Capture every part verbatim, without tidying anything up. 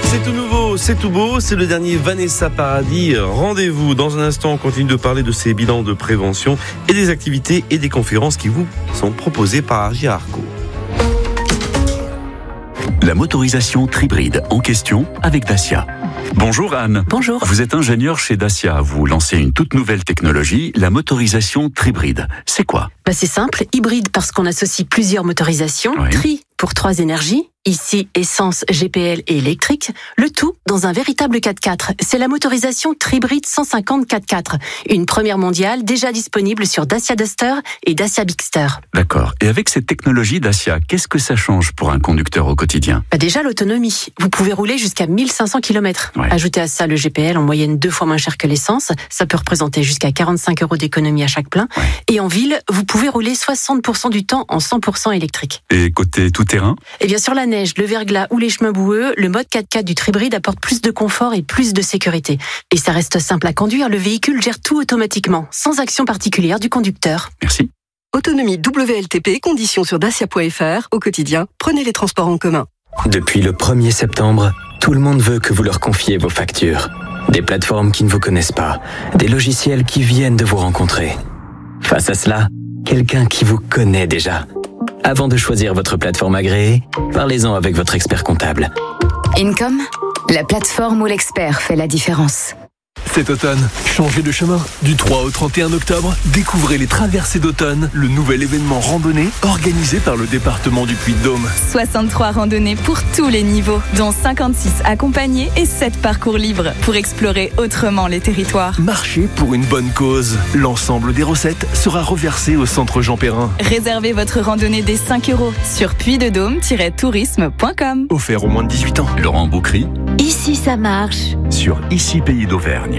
C'est tout nouveau, c'est tout beau, c'est le dernier Vanessa Paradis. Rendez-vous dans un instant, on continue de parler de ces bilans de prévention et des activités et des conférences qui vous sont proposées par Agir Arco. La motorisation Tribride en question avec Dacia. Bonjour Anne. Bonjour. Vous êtes ingénieur chez Dacia. Vous lancez une toute nouvelle technologie, la motorisation Tribride. C'est quoi ? Bah c'est simple, hybride parce qu'on associe plusieurs motorisations, Oui. tri pour trois énergies, ici essence, G P L et électrique, le tout dans un véritable quatre-quatre. C'est la motorisation Tribride cent cinquante quatre-quatre, une première mondiale déjà disponible sur Dacia Duster et Dacia Bigster. D'accord. Et avec cette technologie Dacia, qu'est-ce que ça change pour un conducteur au quotidien ? Bah déjà l'autonomie, vous pouvez rouler jusqu'à mille cinq cents kilomètres. Ouais. Ajoutez à ça le G P L en moyenne deux fois moins cher que l'essence, ça peut représenter jusqu'à quarante-cinq euros d'économie à chaque plein. Ouais. Et en ville, vous pouvez rouler soixante pour cent du temps en cent pour cent électrique. Et côté tout-terrain ? Et bien sur la neige, le verglas ou les chemins boueux, le mode quatre-quatre du Tribride apporte plus de confort et plus de sécurité. Et ça reste simple à conduire, le véhicule gère tout automatiquement, sans action particulière du conducteur. Merci. Autonomie W L T P, conditions sur dacia point f r. Au quotidien, prenez les transports en commun. Depuis le premier septembre, tout le monde veut que vous leur confiez vos factures. Des plateformes qui ne vous connaissent pas, des logiciels qui viennent de vous rencontrer. Face à cela, quelqu'un qui vous connaît déjà. Avant de choisir votre plateforme agréée, parlez-en avec votre expert comptable. Income, la plateforme où l'expert fait la différence. Cet automne, changez de chemin. Du trois au trente et un octobre, découvrez les Traversées d'automne, le nouvel événement randonnée organisé par le département du Puy-de-Dôme. soixante-trois randonnées pour tous les niveaux, dont cinquante-six accompagnés et sept parcours libres pour explorer autrement les territoires. Marchez pour une bonne cause. L'ensemble des recettes sera reversé au centre Jean Perrin. Réservez votre randonnée dès cinq euros sur puy de dôme tiret tourisme point com. Offert aux moins de dix-huit ans. Laurent Boucry Ici ça marche. sur Ici Pays d'Auvergne.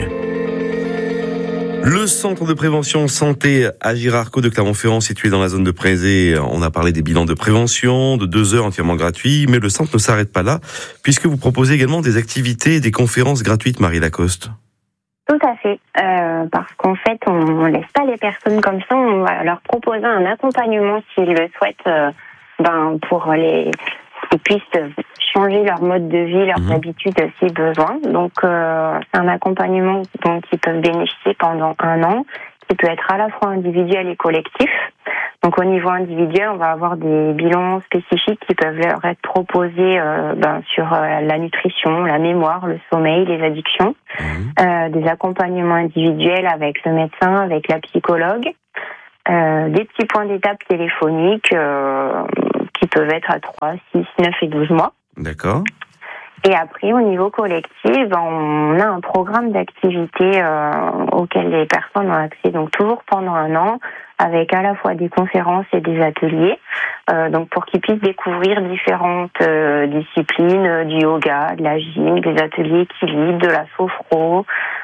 Le centre de prévention santé Agir Arco de Clermont-Ferrand, situé dans la zone de Prézé. On a parlé des bilans de prévention, de deux heures entièrement gratuits, mais le centre ne s'arrête pas là, puisque vous proposez également des activités et des conférences gratuites, Marie Lacoste. Tout à fait, euh, parce qu'en fait, on ne laisse pas les personnes comme ça, on va leur proposer un accompagnement s'ils le souhaitent, euh, ben, pour les qu'ils puissent changer leur mode de vie, leurs mmh. habitudes si besoin. Donc, euh, c'est un accompagnement dont ils peuvent bénéficier pendant un an, qui peut être à la fois individuel et collectif. Donc, au niveau individuel, on va avoir des bilans spécifiques qui peuvent leur être proposés euh, ben, sur euh, la nutrition, la mémoire, le sommeil, les addictions, mmh. euh, des accompagnements individuels avec le médecin, avec la psychologue, euh, des petits points d'étape téléphoniques euh, qui peuvent être à trois, six, neuf et douze mois. D'accord. Et après, au niveau collectif, on a un programme d'activités euh, auquel les personnes ont accès, donc toujours pendant un an, avec à la fois des conférences et des ateliers, euh, donc pour qu'ils puissent découvrir différentes euh, disciplines, euh, du yoga, de la gym, des ateliers équilibre, de la sophro,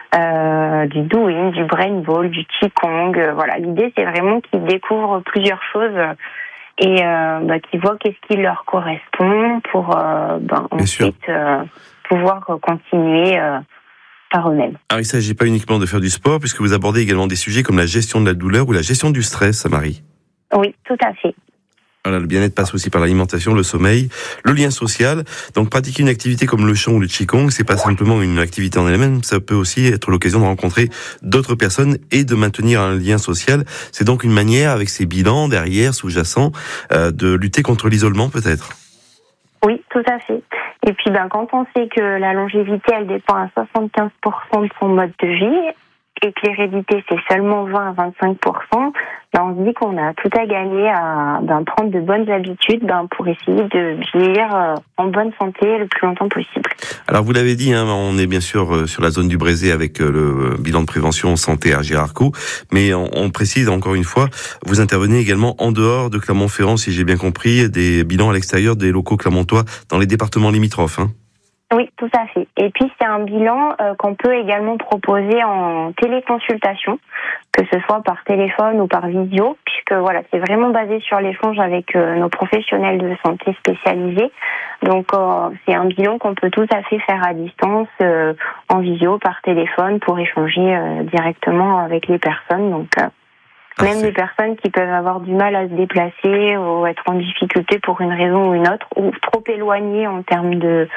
euh, du douyin, du brain ball, du qigong. Euh, voilà, l'idée c'est vraiment qu'ils découvrent plusieurs choses. Euh, et euh, bah, qui voient qu'est-ce qui leur correspond pour euh, ben, ensuite euh, pouvoir continuer euh, par eux-mêmes. Alors, il ne s'agit pas uniquement de faire du sport, puisque vous abordez également des sujets comme la gestion de la douleur ou la gestion du stress, Marie. Oui, tout à fait. Voilà, le bien-être passe aussi par l'alimentation, le sommeil, le lien social. Donc, pratiquer une activité comme le chant ou le qigong, c'est pas simplement une activité en elle-même, ça peut aussi être l'occasion de rencontrer d'autres personnes et de maintenir un lien social. C'est donc une manière, avec ces bilans derrière, sous-jacents, euh, de lutter contre l'isolement, peut-être. Oui, tout à fait. Et puis, ben, quand on sait que la longévité, elle dépend à soixante-quinze pour cent de son mode de vie, et que l'hérédité, c'est seulement vingt à vingt-cinq pour cent, ben on se dit qu'on a tout à gagner à ben, prendre de bonnes habitudes ben, pour essayer de vieillir euh, en bonne santé le plus longtemps possible. Alors, vous l'avez dit, hein, on est bien sûr sur la zone du Brézé avec le bilan de prévention santé à Agir Arco, mais on, on précise encore une fois, vous intervenez également en dehors de Clermont-Ferrand, si j'ai bien compris, des bilans à l'extérieur des locaux clermontois dans les départements limitrophes, hein. Oui, tout à fait. Et puis, c'est un bilan euh, qu'on peut également proposer en téléconsultation, que ce soit par téléphone ou par visio, puisque voilà, c'est vraiment basé sur l'échange avec euh, nos professionnels de santé spécialisés. Donc, euh, c'est un bilan qu'on peut tout à fait faire à distance, euh, en visio, par téléphone, pour échanger euh, directement avec les personnes. Donc, euh, même les personnes qui peuvent avoir du mal à se déplacer ou être en difficulté pour une raison ou une autre, ou trop éloignées en termes de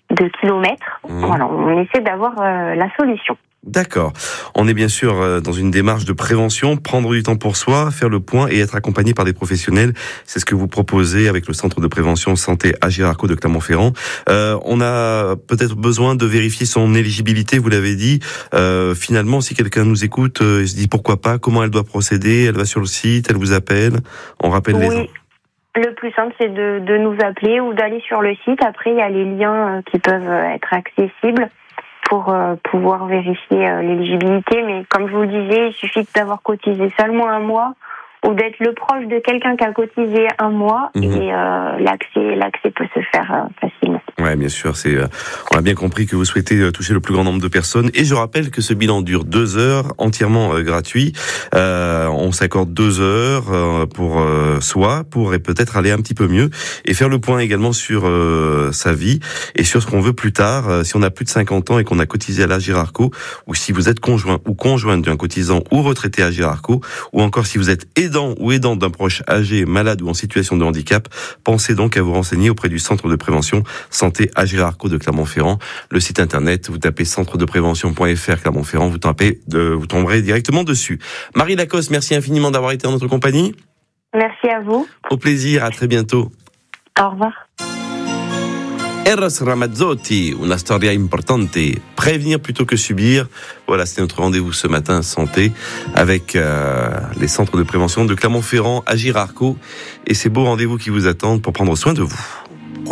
de kilomètres. Mmh. Voilà, on essaie d'avoir euh, la solution. D'accord. On est bien sûr dans une démarche de prévention, prendre du temps pour soi, faire le point et être accompagné par des professionnels. C'est ce que vous proposez avec le Centre de prévention santé Agirc-Arrco de Clermont-Ferrand. Euh, on a peut-être besoin de vérifier son éligibilité, vous l'avez dit. Euh, finalement, si quelqu'un nous écoute, euh, il se dit pourquoi pas, comment elle doit procéder, elle va sur le site, elle vous appelle, on rappelle oui. les... Le plus simple, c'est de, de nous appeler ou d'aller sur le site. Après, il y a les liens qui peuvent être accessibles pour euh, pouvoir vérifier euh, l'éligibilité. Mais comme je vous le disais, il suffit d'avoir cotisé seulement un mois ou d'être le proche de quelqu'un qui a cotisé un mois mmh. et euh, l'accès, l'accès peut se faire euh, facilement. Ouais, bien sûr, c'est. Euh, on a bien compris que vous souhaitez euh, toucher le plus grand nombre de personnes. Et je rappelle que ce bilan dure deux heures, entièrement euh, gratuit. Euh, on s'accorde deux heures euh, pour euh, soi, pour peut-être aller un petit peu mieux et faire le point également sur euh, sa vie et sur ce qu'on veut plus tard. Euh, si on a plus de cinquante ans et qu'on a cotisé à l'Agirc-Arrco, ou si vous êtes conjoint ou conjointe d'un cotisant ou retraité à Agirc-Arrco, ou encore si vous êtes aidant ou aidant d'un proche âgé, malade ou en situation de handicap, pensez donc à vous renseigner auprès du Centre de prévention santé Agirc-Arrco de Clermont-Ferrand. Le site internet, vous tapez centre de prévention point f r Clermont-Ferrand, vous tapez, de, vous tomberez directement dessus. Marie Lacoste, merci infiniment d'avoir été en notre compagnie. Merci à vous. Au plaisir, à très bientôt. Au revoir. Eros Ramazzotti, una storia importante. Prévenir plutôt que subir. Voilà, c'était notre rendez-vous ce matin santé avec euh, les centres de prévention de Clermont-Ferrand, Agirc-Arrco et ces beaux rendez-vous qui vous attendent pour prendre soin de vous.